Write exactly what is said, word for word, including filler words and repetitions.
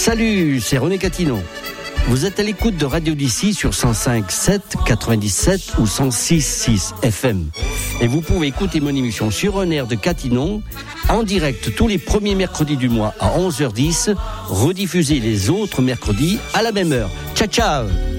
Salut, c'est René Catinon. Vous êtes à l'écoute de Radio d'ici sur cent cinq sept, quatre-vingt-dix-sept ou cent six six F M. Et vous pouvez écouter mon émission sur un air de Catinon en direct tous les premiers mercredis du mois à onze heures dix, rediffusée les autres mercredis à la même heure. Ciao, ciao!